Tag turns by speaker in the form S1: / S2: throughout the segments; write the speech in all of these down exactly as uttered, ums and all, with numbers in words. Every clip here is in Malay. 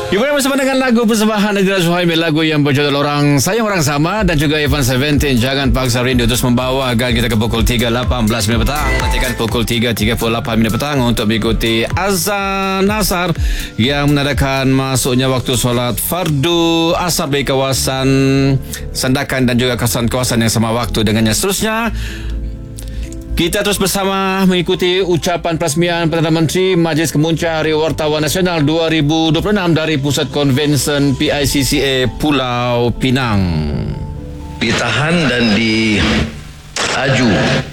S1: Kita bersama dengan lagu persembahan Nadira Suhaimi, lagu yang berjudul Orang Sayang Orang Sama, dan juga Ivan Seventeen, Jangan Paksa Rindu, terus membawa agar kita ke pukul tiga lapan belas minit petang. Nantikan pukul tiga tiga puluh lapan minit petang untuk mengikuti azan asar yang menandakan masuknya waktu solat fardu asar di kawasan Sandakan dan juga kawasan-kawasan yang sama waktu dengannya. Seterusnya kita terus bersama mengikuti ucapan peresmian Perdana Menteri Majlis Kemuncak Hari Wartawan Nasional dua ribu dua puluh enam dari Pusat Konvensen P I C C A Pulau Pinang.
S2: Ditahan dan diaju.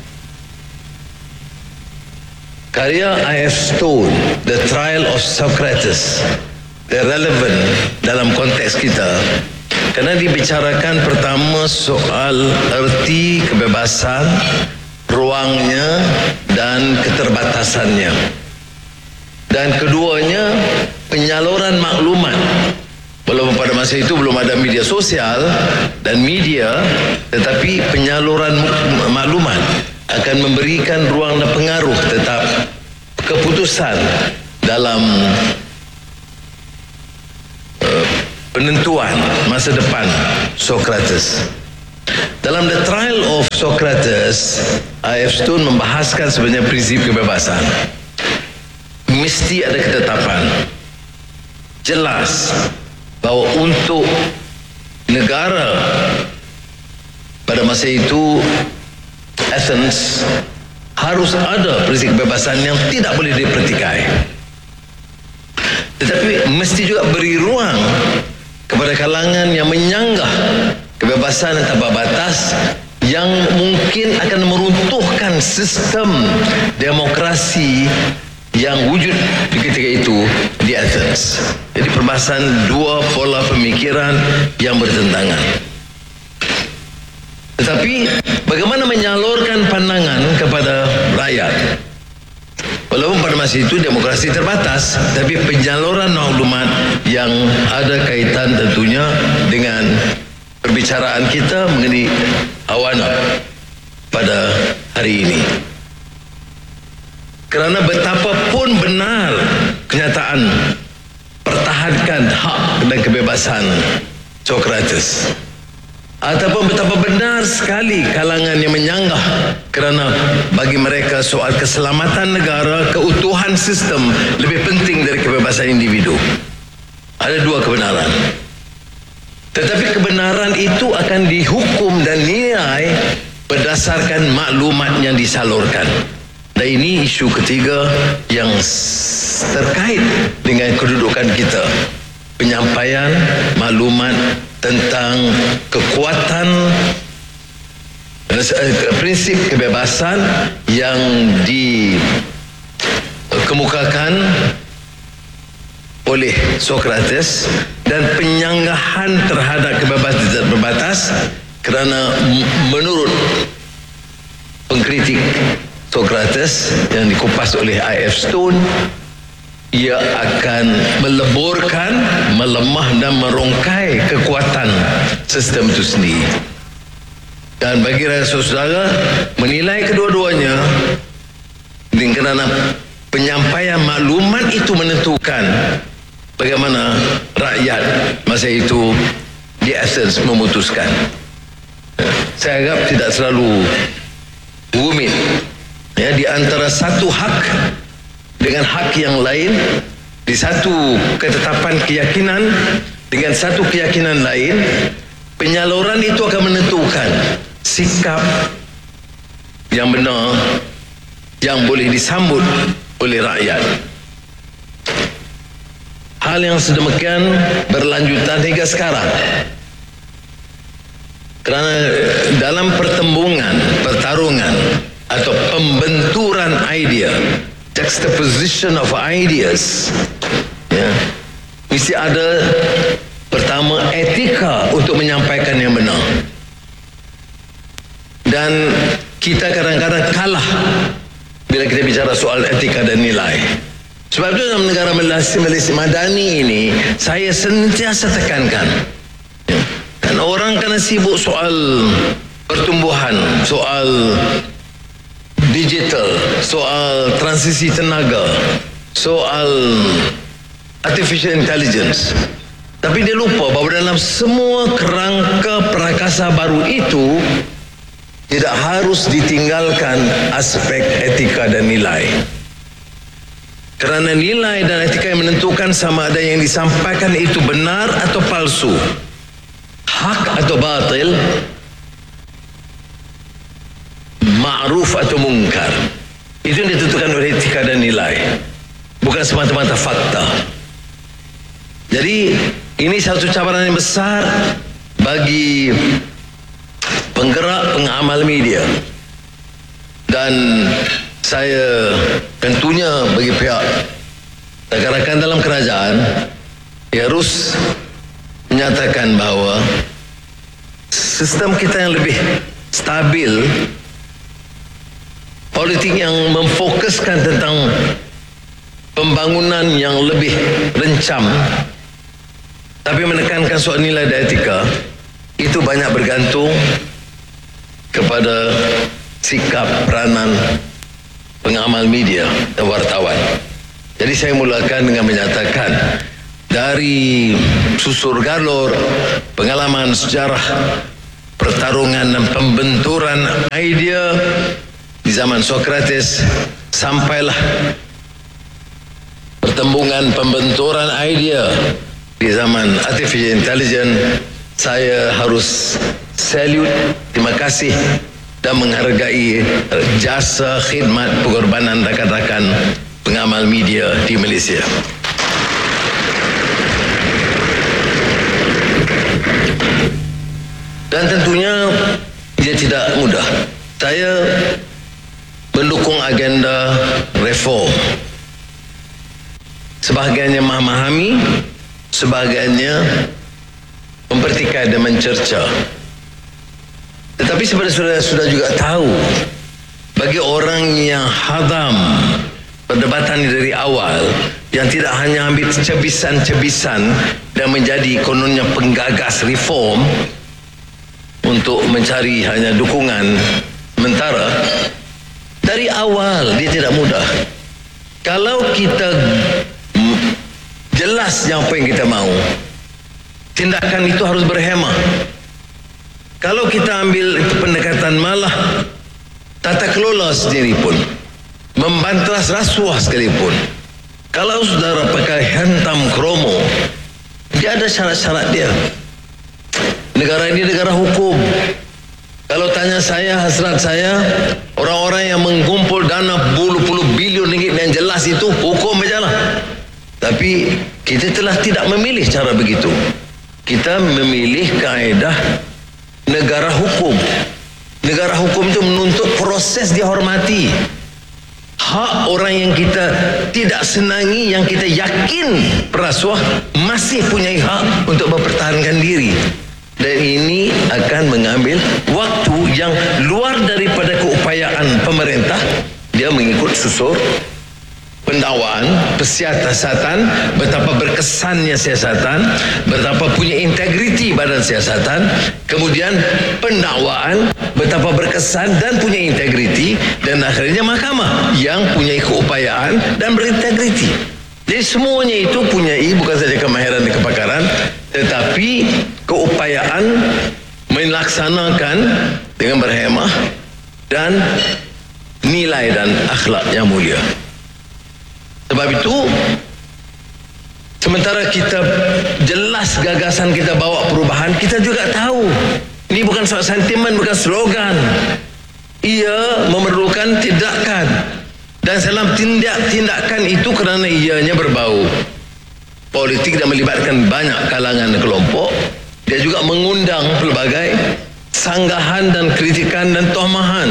S2: Karya I F Stone, The Trial of Socrates, relevan dalam konteks kita kerana dibicarakan pertama soal erti kebebasan, ruangnya dan keterbatasannya, dan keduanya penyaluran maklumat. Walaupun pada masa itu belum ada media sosial dan media, tetapi penyaluran maklumat akan memberikan ruang dan pengaruh tetap keputusan dalam uh, penentuan masa depan Socrates. Dalam The Trial of Socrates, I F Stone membahaskan sebenarnya prinsip kebebasan. Mesti ada ketetapan jelas bahawa untuk negara pada masa itu Athens harus ada prinsip kebebasan yang tidak boleh dipertikai, tetapi mesti juga beri ruang kepada kalangan yang menyanggah kebebasan tanpa batas yang mungkin akan meruntuhkan sistem demokrasi yang wujud di ketika itu di Athens. Jadi perbahasan dua pola pemikiran yang bertentangan. Tetapi bagaimana menyalurkan pandangan kepada rakyat? Walaupun pada masa itu demokrasi terbatas, tapi penyaluran maklumat yang ada kaitan tentunya dengan perbicaraan kita mengenai awana pada hari ini. Kerana betapapun benar kenyataan pertahankan hak dan kebebasan Socrates, ataupun betapa benar sekali kalangan yang menyanggah kerana bagi mereka soal keselamatan negara, keutuhan sistem lebih penting dari kebebasan individu. Ada dua kebenaran. Tetapi kebenaran itu akan dihukum dan nilai berdasarkan maklumat yang disalurkan. Dan ini isu ketiga yang terkait dengan kedudukan kita. Penyampaian maklumat tentang kekuatan prinsip kebebasan yang dikemukakan oleh Socrates dan penyanggahan terhadap kebebasan tidak berbatas, kerana menurut pengkritik Socrates yang dikupas oleh I F Stone, ia akan meleburkan, melemah dan merongkai kekuatan sistem itu sendiri. Dan bagi rakyat saudara menilai kedua-duanya kerana penyampaian maklumat itu menentukan bagaimana rakyat masa itu di Athens memutuskan. Saya anggap tidak selalu rumit ya, di antara satu hak dengan hak yang lain, di satu ketetapan keyakinan dengan satu keyakinan lain, penyaluran itu akan menentukan sikap yang benar yang boleh disambut oleh rakyat. Hal yang sedemikian berlanjutan hingga sekarang. Kerana dalam pertembungan, pertarungan atau pembenturan idea, juxtaposition of ideas, ya, mesti ada pertama etika untuk menyampaikan yang benar. Dan kita kadang-kadang kalah bila kita bicara soal etika dan nilai. Sebab itu dalam negara Malaysia, Malaysia Madani ini saya sentiasa tekankan, ya, dan orang kena sibuk soal pertumbuhan, soal digital, soal transisi tenaga, soal artificial intelligence. Tapi dia lupa bahawa dalam semua kerangka prakasa baru itu tidak harus ditinggalkan aspek etika dan nilai. Kerana nilai dan etika yang menentukan sama ada yang disampaikan itu benar atau palsu, hak atau batil, ma'ruf atau mungkar. Itu yang ditentukan oleh etika dan nilai, bukan semata-mata fakta. Jadi ini satu cabaran yang besar bagi penggerak pengamal media, dan saya tentunya bagi pihak rakan-rakan dalam kerajaan harus menyatakan bahawa sistem kita yang lebih stabil, politik yang memfokuskan tentang pembangunan yang lebih rencam tapi menekankan soal nilai dan etika, itu banyak bergantung kepada sikap peranan pengamal media dan wartawan. Jadi saya mulakan dengan menyatakan dari susur galur pengalaman sejarah pertarungan dan pembenturan idea di zaman Sokrates sampailah pertembungan pembenturan idea di zaman artificial intelligence. Saya harus salute, terima kasih dan menghargai jasa khidmat pengorbanan rakan-rakan pengamal media di Malaysia. Dan tentunya ia tidak mudah. Saya mendukung agenda reform. Sebahagiannya memahami, sebahagiannya mempertikai dan mencerca. Tetapi saudara-saudara sudah juga tahu, bagi orang yang hadam perdebatan dari awal, yang tidak hanya ambil cebisan-cebisan dan menjadi kononnya penggagas reform untuk mencari hanya dukungan sementara, dari awal dia tidak mudah. Kalau kita jelas apa yang kita mahu, tindakan itu harus berhemah. Kalau kita ambil itu pendekatan malah tata kelola sendiri pun, membantras rasuah sekalipun, kalau saudara pakai hantam kromo, dia ada syarat-syarat dia. Negara ini negara hukum. Kalau tanya saya, hasrat saya, orang-orang yang mengumpul dana puluh-puluh bilion ringgit yang jelas itu hukum saja lah. Tapi kita telah tidak memilih cara begitu. Kita memilih kaedah negara hukum. Negara hukum itu menuntut proses dihormati. Hak orang yang kita tidak senangi, yang kita yakin perasuah, masih punya hak untuk mempertahankan diri. Dan ini akan mengambil waktu yang luar daripada keupayaan pemerintah. Dia mengikut susur pendakwaan, persiasatan, betapa berkesannya siasatan, betapa punya integriti badan siasatan, kemudian pendakwaan, betapa berkesan dan punya integriti, dan akhirnya mahkamah yang punya keupayaan dan berintegriti. Jadi semuanya itu punyai bukan saja kemahiran dan kepakaran, tetapi keupayaan melaksanakan dengan berhemah dan nilai dan akhlak yang mulia. Sebab itu, sementara kita jelas gagasan kita bawa perubahan, kita juga tahu ini bukan soal sentimen, bukan slogan. Ia memerlukan tindakan, dan dalam tindak tindakan itu kerana ianya berbau politik dan melibatkan banyak kalangan dan kelompok, dia juga mengundang pelbagai sanggahan dan kritikan dan tohmahan.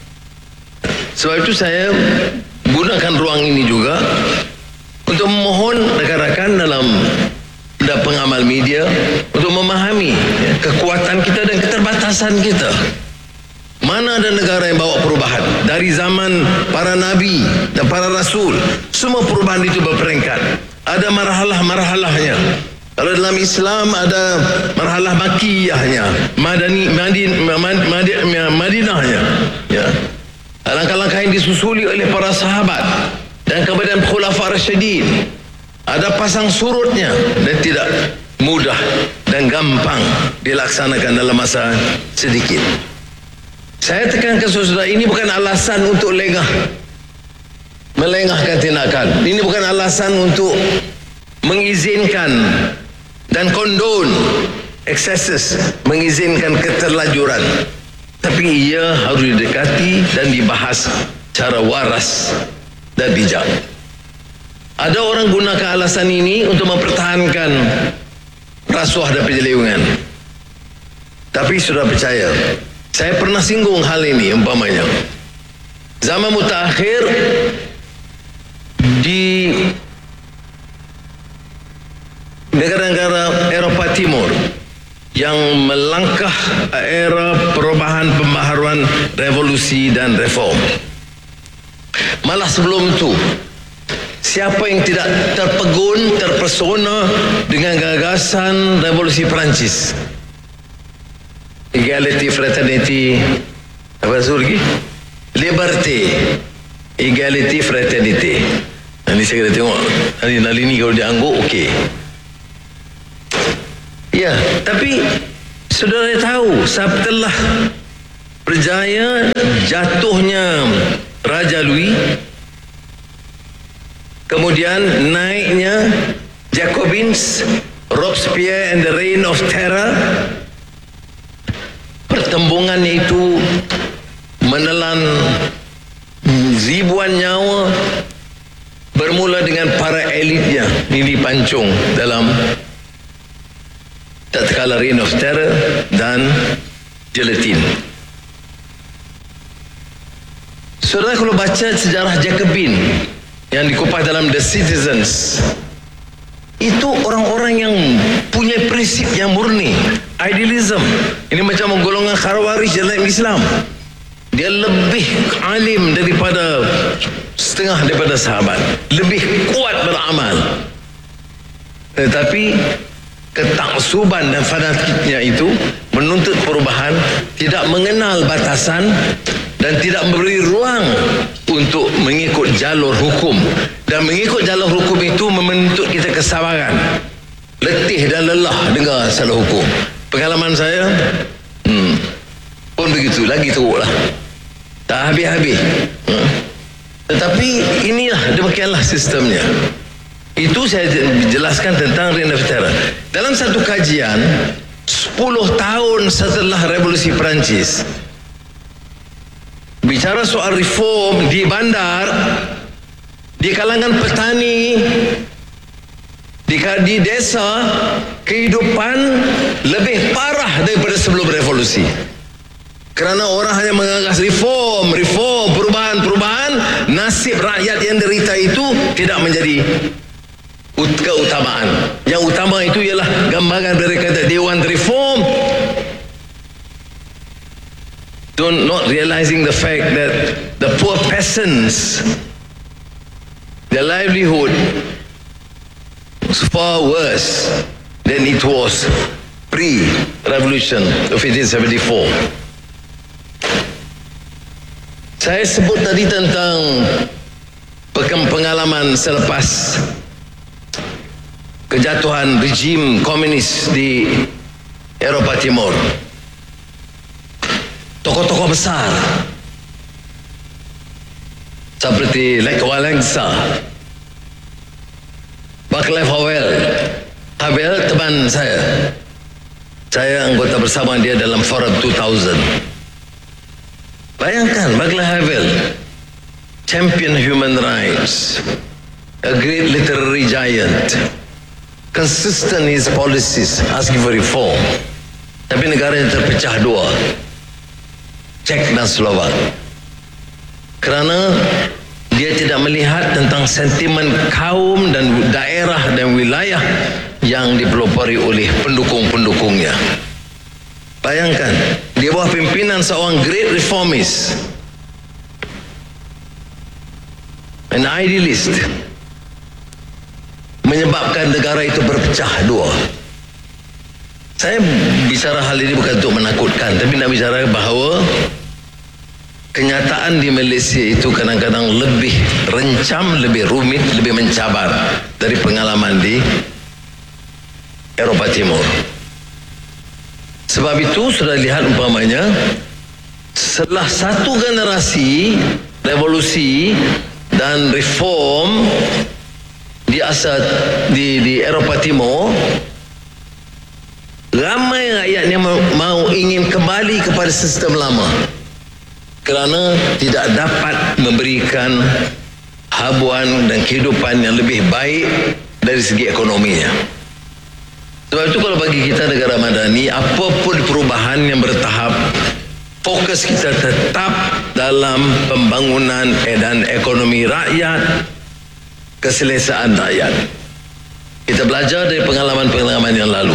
S2: Sebab itu saya gunakan ruang ini juga untuk memohon rakan-rakan dalam pengamal media untuk memahami ya, kekuatan kita dan keterbatasan kita. Mana ada negara yang bawa perubahan dari zaman para nabi dan para rasul, semua perubahan itu berperingkat, ada marhalah-marhalahnya. Kalau dalam Islam ada marhalah Makkiyahnya, Madani, Madin, Madin, Madinahnya, ya. Langkah-langkah yang disusuli oleh para sahabat dan kemudian khulafa rasyidin. ada pasang surutnya dan tidak mudah dan gampang dilaksanakan dalam masa sedikit. Saya tekankan saudara, ini bukan alasan untuk lengah melengahkan tindakan. Ini bukan alasan untuk mengizinkan dan kondon excesses, mengizinkan keterlanjuran. Tapi ia harus didekati dan dibahas secara waras dan bijak. Ada orang gunakan alasan ini untuk mempertahankan rasuah dan penyelewengan. Tapi sudah percaya, saya pernah singgung hal ini umpamanya. Zaman mutakhir di negara-negara Eropah Timur yang melangkah era perubahan, pembaharuan, revolusi dan reform. Malah sebelum itu, siapa yang tidak terpegun, terpesona dengan gagasan revolusi Perancis? Equality, fraternity, apa tu lagi? Liberté, equality, fraternity. Nanti saya kena tengok hari Nalini kalau dia angguk, okey. Ya, tapi saudara tahu, setelah berjaya jatuhnya Raja Louis, kemudian naiknya Jacobins, Robespierre and the Reign of Terror, pertembungannya itu menelan ribuan nyawa, bermula dengan para elitnya ini dipancung dalam tatkala Reign of Terror dan Guillotine. Saudara, kalau baca sejarah Jacobin yang dikupas dalam The Citizens, itu orang-orang yang punya prinsip yang murni, idealism. Ini macam golongan Khawarij dalam Islam. Dia lebih alim daripada setengah daripada sahabat, lebih kuat beramal. Tetapi ketaksuban dan fanatiknya itu menuntut perubahan, tidak mengenal batasan dan tidak memberi ruang untuk mengikut jalur hukum. Dan mengikut jalur hukum itu menuntut kita kesabaran, letih dan lelah dengar salah hukum. Pengalaman saya hmm, pun begitu, lagi teruk lah, tak habis-habis. hmm. Tetapi inilah, demikianlah sistemnya. Itu saya jelaskan tentang Reign of Terror. Dalam satu kajian, sepuluh tahun setelah revolusi Perancis, bicara soal reform di bandar, di kalangan petani, di, di desa, kehidupan lebih parah daripada sebelum revolusi. Kerana orang hanya mengagas reform, reform, perubahan, perubahan, nasib rakyat yang derita itu tidak menjadi keutamaan. Yang utama itu ialah gambaran dari kata Dewan Reform, don't not realizing the fact that the poor peasants, their livelihood was far worse than it was pre-revolution of eighteen seventy-four. Saya sebut tadi tentang pengalaman selepas kejatuhan rejim komunis di Eropah Timur. Tokoh-tokoh besar seperti Lech Walesa, Václav Havel. Havel teman saya. Saya anggota bersama dia dalam Forum two thousand. Bayangkan Václav Havel, champion human rights, a great literary giant, consistent in his policies, asking for reform. Tapi negaranya terpecah dua, Czech dan Slovak. Kerana dia tidak melihat tentang sentimen kaum dan daerah dan wilayah yang dipelopori oleh pendukung-pendukungnya. Bayangkan, di bawah pimpinan seorang great reformist, an idealist, menyebabkan negara itu berpecah dua. Saya bicara hal ini bukan untuk menakutkan, tapi nak bicara bahawa kenyataan di Malaysia itu kadang-kadang lebih rencam, lebih rumit, lebih mencabar dari pengalaman di Eropah Timur. Sebab itu sudah lihat umpamanya setelah satu generasi revolusi dan reform di asal di di Eropah Timur, ramai rakyat yang mau ingin kembali kepada sistem lama kerana tidak dapat memberikan habuan dan kehidupan yang lebih baik dari segi ekonominya. Sebab itu kalau bagi kita negara madani, apapun perubahan yang bertahap, fokus kita tetap dalam pembangunan dan ekonomi rakyat, keselesaan rakyat. Kita belajar dari pengalaman-pengalaman yang lalu.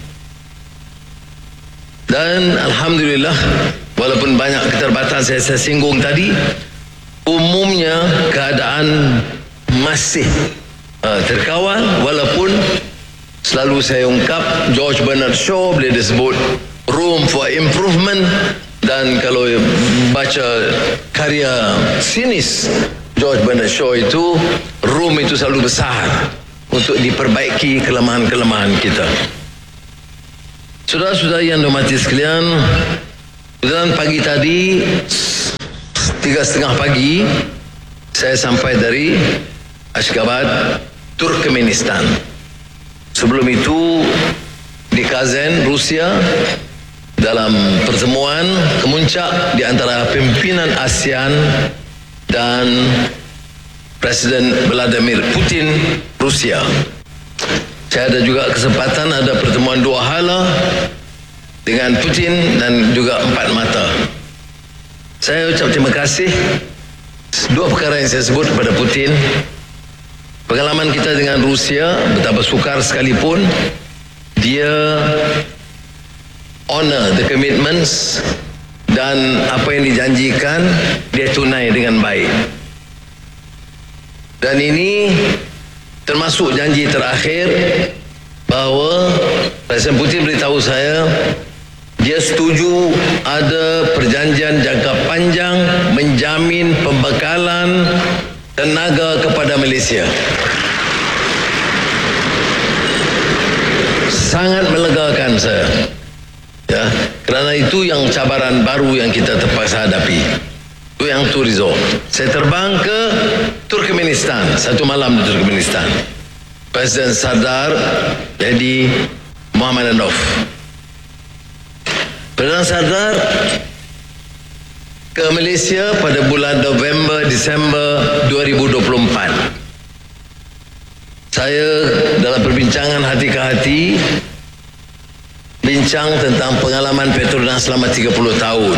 S2: Dan Alhamdulillah, walaupun banyak keterbatasan saya, saya singgung tadi, umumnya keadaan masih uh, terkawal, walaupun selalu saya ungkap George Bernard Shaw boleh disebut room for improvement, dan kalau baca karya sinis George Bernard Shaw itu, room itu selalu besar untuk diperbaiki kelemahan-kelemahan kita. Saudara-saudara yang dihormati sekalian, dalam pagi tadi tiga setengah pagi saya sampai dari Ashgabat, Turkmenistan. Sebelum itu di Kazan, Rusia, dalam pertemuan kemuncak di antara pimpinan ASEAN dan Presiden Vladimir Putin Rusia. Saya ada juga kesempatan ada pertemuan dua hala dengan Putin dan juga empat mata. Saya ucap terima kasih. Dua perkara yang saya sebut kepada Putin. Pengalaman kita dengan Rusia, betapa sukar sekalipun, dia honor the commitments dan apa yang dijanjikan, dia tunai dengan baik. Dan ini termasuk janji terakhir bahawa Presiden Putin beritahu saya, dia setuju ada perjanjian jangka panjang menjamin pembekalan tenaga kepada Malaysia. Sangat melegakan saya, ya, kerana itu yang cabaran baru yang kita terpaksa hadapi. Itu yang tu result. Saya terbang ke Turkmenistan, satu malam di Turkmenistan. Presiden Sardar jadi Muhammadov. Presiden Sardar ke Malaysia pada bulan November Disember dua ribu dua puluh empat. Saya dalam perbincangan hati ke hati bincang tentang pengalaman Petronas selama tiga puluh tahun.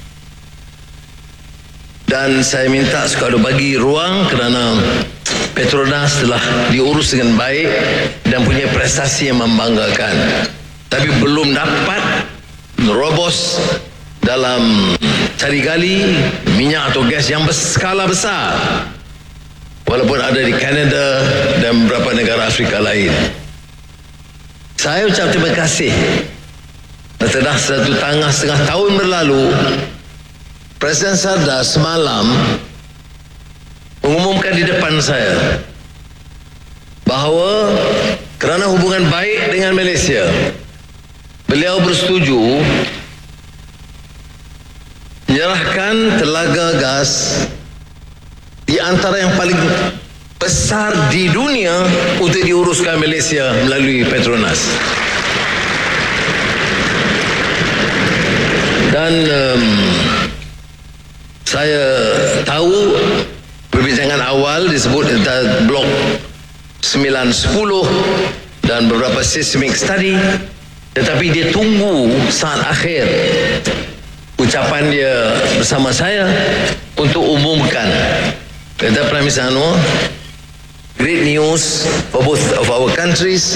S2: Dan saya minta sekali bagi ruang kerana Petronas telah diurus dengan baik dan punya prestasi yang membanggakan. Tapi belum dapat merobos dalam cari gali minyak atau gas yang berskala besar, walaupun ada di Kanada dan beberapa negara Afrika lain. Saya ucap terima kasih. Setelah satu tengah setengah tahun berlalu, Presiden Sardar semalam mengumumkan di depan saya bahawa kerana hubungan baik dengan Malaysia, beliau bersetuju menyerahkan telaga gas di antara yang paling besar di dunia untuk diuruskan Malaysia melalui Petronas. Dan um, saya tahu perbincangan awal disebut tentang blok sembilan sepuluh dan beberapa seismic study, tetapi dia tunggu saat akhir ucapan dia bersama saya untuk umumkan. Kata Prime Minister Anwar, great news for both of our countries.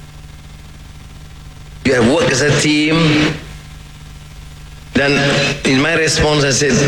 S2: You have worked as a team. Dan in my response I said,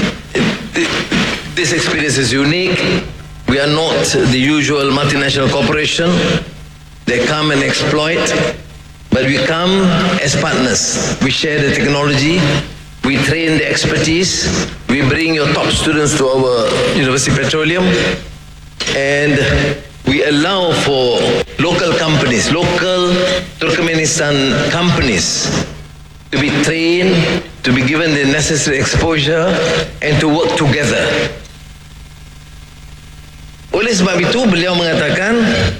S2: this experience is unique. We are not the usual multinational corporation. They come and exploit, but we come as partners. We share the technology. We train the expertise. We bring your top students to our University Petroleum, and we allow for local companies, local Turkmenistan companies to be trained, to be given the necessary exposure and to work together. Oleh sebab itu beliau mengatakan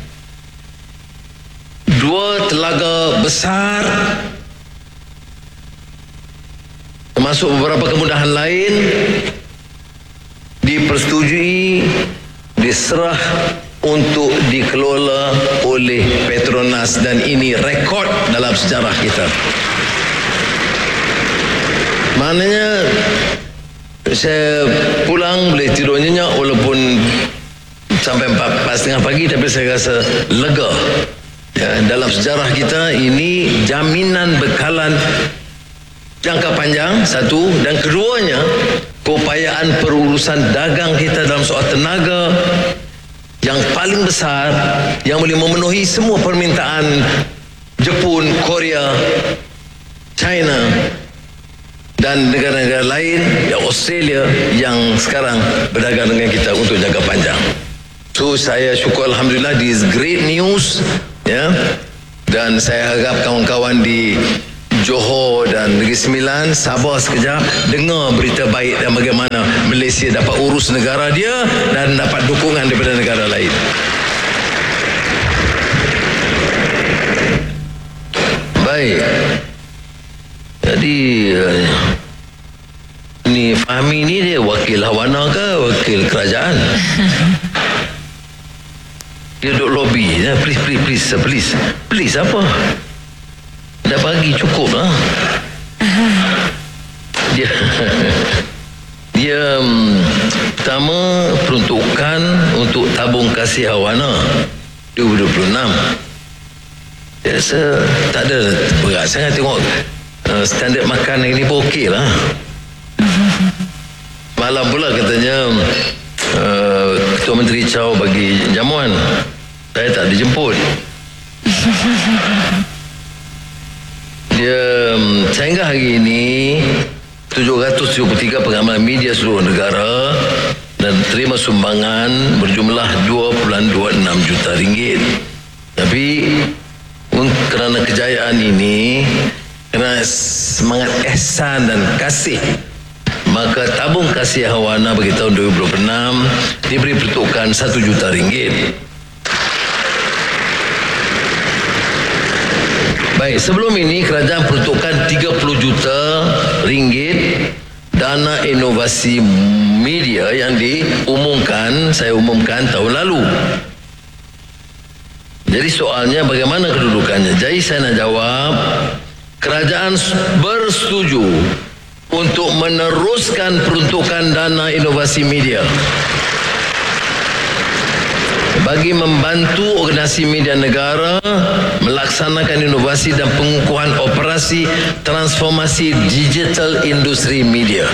S2: dua telaga besar termasuk beberapa kemudahan lain dipersetujui, diserah untuk dikelola oleh Petronas, dan ini rekod dalam sejarah kita. Maknanya saya pulang boleh tidur nyenyak walaupun sampai empat tiga puluh pagi, tapi saya rasa lega. Ya, dalam sejarah kita ini jaminan bekalan jangka panjang, satu, dan keduanya keupayaan perurusan dagang kita dalam soal tenaga yang paling besar, yang boleh memenuhi semua permintaan Jepun, Korea, China dan negara-negara lain, ya Australia yang sekarang berdagang dengan kita untuk jangka panjang. So saya syukur alhamdulillah, this is great news, ya. Dan saya harap kawan-kawan di Johor dan Negeri Sembilan sabar sekejap, dengar berita baik dan bagaimana Malaysia dapat urus negara dia dan dapat dukungan daripada negara lain. Baik. Jadi ni Fahmi ni dia wakil Hawana ke wakil kerajaan? Dia duduk lobby, ya, please, please, please, please, please apa? Dah bagi cukup lah. Dia, dia um, pertama peruntukan untuk tabung kasih Hawana dua ribu dua puluh enam. Dia rasa tak ada berat sangat tengok uh, standard makan yang ni pun okey lah. Malam pula katanya uh, Ketua Menteri Chow bagi jamuan. Saya tak dijemput. Dia sehingga hari ini tujuh ratus tujuh puluh tiga pengamal media seluruh negara dan terima sumbangan berjumlah dua puluh dua puluh enam juta ringgit. Tapi kerana kejayaan ini, kerana semangat ihsan dan kasih, maka tabung kasih Hawana bagi tahun dua ribu dua puluh enam diberi peruntukan satu juta ringgit. Baik, sebelum ini kerajaan peruntukkan tiga puluh juta ringgit dana inovasi media yang diumumkan, saya umumkan tahun lalu. Jadi soalnya bagaimana kedudukannya? Jadi saya nak jawab, kerajaan bersetuju untuk meneruskan peruntukan dana inovasi media bagi membantu organisasi media negara melaksanakan inovasi dan pengukuhan operasi transformasi digital industri media.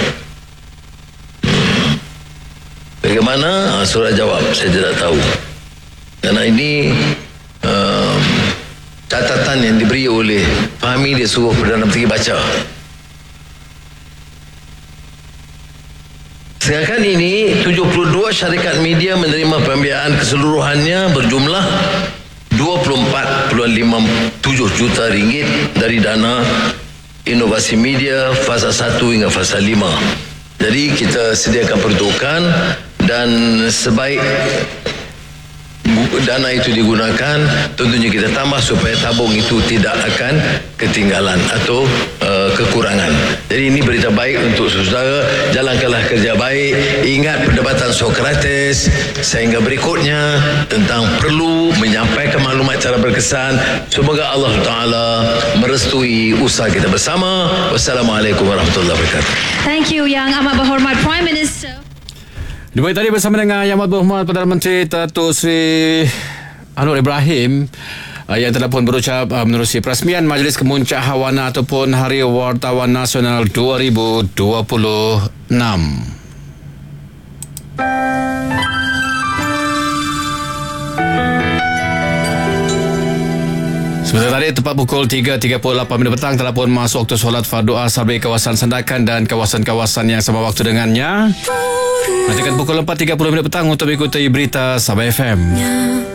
S2: Bagaimana? Surat jawab saya tidak tahu. Karena ini um, catatan yang diberi oleh Fahmi, dia suruh Perdana Menteri baca. Sedangkan ini tujuh puluh dua syarikat media menerima pembiayaan keseluruhannya berjumlah dua puluh empat perpuluhan lima tujuh juta ringgit dari dana inovasi media fasa satu hingga fasa lima. Jadi kita sediakan peruntukan dan sebaik dana itu digunakan, tentunya kita tambah supaya tabung itu tidak akan ketinggalan atau uh, kekurangan. Jadi ini berita baik untuk saudara. Jalankanlah kerja baik, ingat perdebatan Sokrates sehingga berikutnya tentang perlu menyampaikan maklumat cara berkesan. Semoga Allah Ta'ala merestui usaha kita bersama. Wassalamualaikum warahmatullahi wabarakatuh.
S3: Thank you Yang Amat Berhormat Prime Minister.
S1: Dibaik tadi bersama dengan Yang Amat Berhormat Perdana Menteri Datuk Seri Anwar Ibrahim uh, yang telah pun berucap uh, menerusi perasmian Majlis Kemuncak Hawana ataupun Hari Wartawan Nasional dua ribu dua puluh enam. Sebentar tadi tepat pukul tiga tiga puluh lapan minit petang telah pun masuk waktu solat fardu asar di kawasan Sandakan dan kawasan-kawasan yang sama waktu dengannya. Nantikan pukul empat tiga puluh minit petang untuk mengikuti berita Sabah F M.